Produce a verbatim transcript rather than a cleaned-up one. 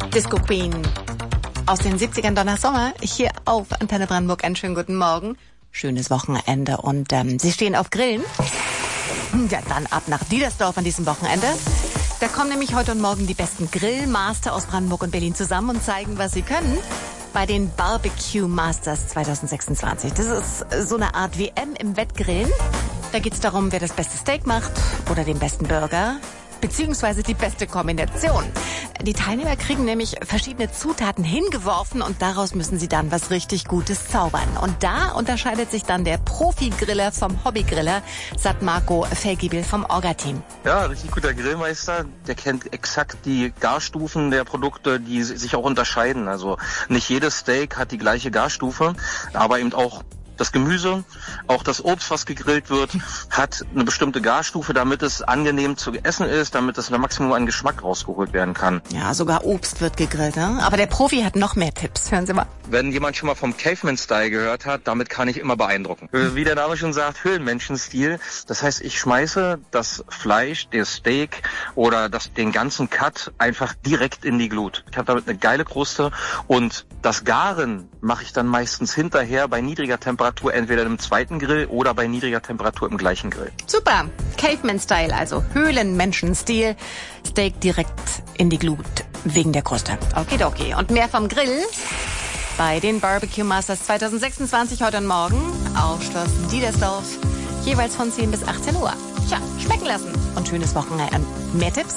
Disco Queen aus den siebzigern, Donna Summer, hier auf Antenne Brandenburg. Einen schönen guten Morgen. Schönes Wochenende und ähm, Sie stehen auf Grillen? Ja, dann ab nach Diedersdorf an diesem Wochenende. Da kommen nämlich heute und morgen die besten Grillmaster aus Brandenburg und Berlin zusammen und zeigen, was sie können. Bei den Barbecue Masters zwanzig sechsundzwanzig. Das ist so eine Art W M im Wettgrillen. Da geht's darum, wer das beste Steak macht oder den besten Burger, beziehungsweise die beste Kombination. Die Teilnehmer kriegen nämlich verschiedene Zutaten hingeworfen und daraus müssen sie dann was richtig Gutes zaubern. Und da unterscheidet sich dann der Profi-Griller vom Hobbygriller, sagt Marco Felgibel vom Orga-Team. Ja, richtig guter Grillmeister, der kennt exakt die Garstufen der Produkte, die sich auch unterscheiden. Also nicht jedes Steak hat die gleiche Garstufe, aber eben auch das Gemüse, auch das Obst, was gegrillt wird, hat eine bestimmte Garstufe, damit es angenehm zu essen ist, damit es ein Maximum an Geschmack rausgeholt werden kann. Ja, sogar Obst wird gegrillt, ne? Aber der Profi hat noch mehr Tipps. Hören Sie mal. Wenn jemand schon mal vom Caveman-Style gehört hat, damit kann ich immer beeindrucken. Wie der Name schon sagt, Höhlenmenschen-Stil. Das heißt, ich schmeiße das Fleisch, der Steak oder das, den ganzen Cut einfach direkt in die Glut. Ich habe damit eine geile Kruste und das Garen mache ich dann meistens hinterher bei niedriger Temperatur, entweder im zweiten Grill oder bei niedriger Temperatur im gleichen Grill. Super. Caveman-Style, also Höhlenmenschen-Stil. Steak direkt in die Glut wegen der Kruste. Okidoki. Und mehr vom Grill bei den Barbecue Masters zwanzig sechsundzwanzig heute und morgen auf Schloss Diedersdorf. Jeweils von zehn bis achtzehn Uhr. Tja, schmecken lassen. Und schönes Wochenende. Mehr Tipps